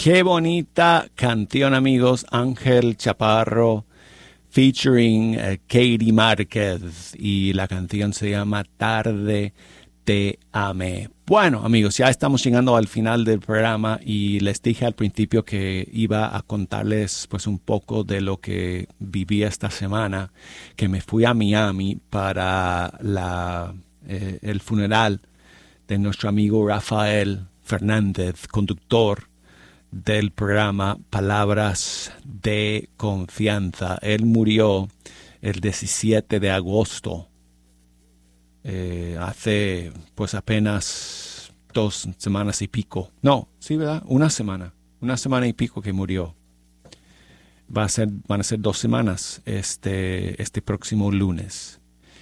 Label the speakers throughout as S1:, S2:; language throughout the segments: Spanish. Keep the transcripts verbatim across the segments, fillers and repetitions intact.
S1: Qué bonita canción, amigos. Ángel Chaparro featuring uh, Katie Márquez, y la canción se llama Tarde te amé. Bueno, amigos, ya estamos llegando al final del programa y les dije al principio que iba a contarles pues un poco de lo que viví esta semana, que me fui a Miami para la, eh, el funeral de nuestro amigo Rafael Fernández, conductor del programa Palabras de Confianza. Él murió el diecisiete de agosto. Eh, hace pues apenas dos semanas y pico. No, sí, ¿verdad? Una semana. Una semana y pico que murió. Va a ser, van a ser dos semanas este, este próximo lunes.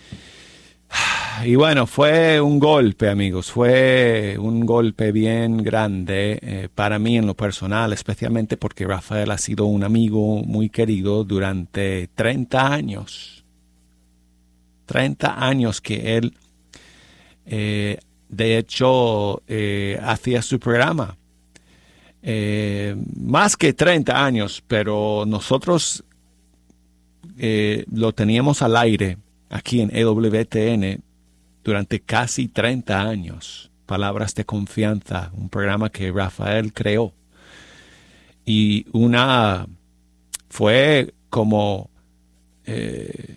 S1: Y bueno, fue un golpe, amigos. Fue un golpe bien grande eh, para mí en lo personal, especialmente porque Rafael ha sido un amigo muy querido durante treinta años. treinta años que él, eh, de hecho, eh, hacía su programa. Eh, más que treinta años, pero nosotros eh, lo teníamos al aire aquí en E W T N durante casi treinta años. Palabras de Confianza, un programa que Rafael creó. Y una fue como Eh,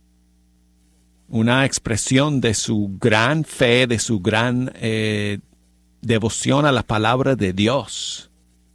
S1: una expresión de su gran fe, de su gran eh, devoción a la palabra de Dios.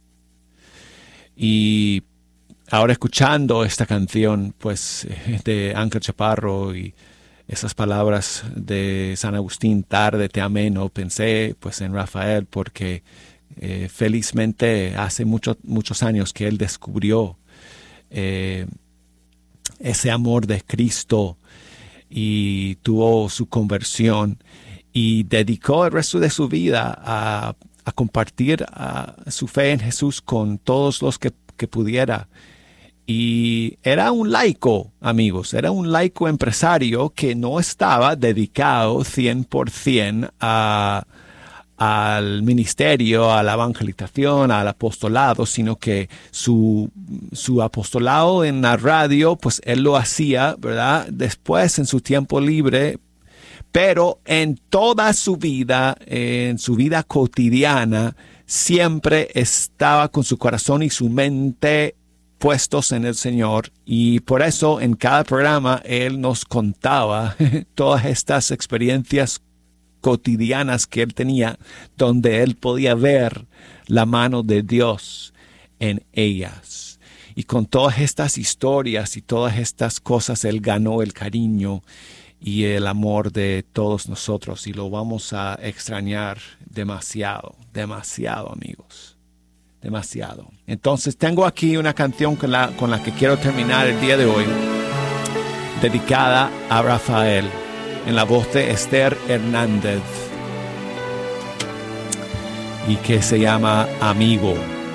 S1: Y ahora escuchando esta canción, pues, de Ángel Chaparro y esas palabras de San Agustín, Tarde te amé, no pensé pues en Rafael, porque eh, felizmente hace mucho, muchos años que él descubrió eh, ese amor de Cristo y tuvo su conversión y dedicó el resto de su vida a, a compartir a su fe en Jesús con todos los que, que pudiera. Y era un laico, amigos, era un laico empresario que no estaba dedicado cien por ciento a, al ministerio, a la evangelización, al apostolado, sino que su, su apostolado en la radio, pues él lo hacía, ¿verdad? Después en su tiempo libre, pero en toda su vida, en su vida cotidiana, siempre estaba con su corazón y su mente puestos en el Señor, y por eso en cada programa él nos contaba todas estas experiencias cotidianas que él tenía, donde él podía ver la mano de Dios en ellas. Y con todas estas historias y todas estas cosas, él ganó el cariño y el amor de todos nosotros, y lo vamos a extrañar demasiado, demasiado, amigos. Demasiado. Entonces tengo aquí una canción con la, con la que quiero terminar el día de hoy, dedicada a Rafael, en la voz de Esther Hernández, y que se llama Amigo.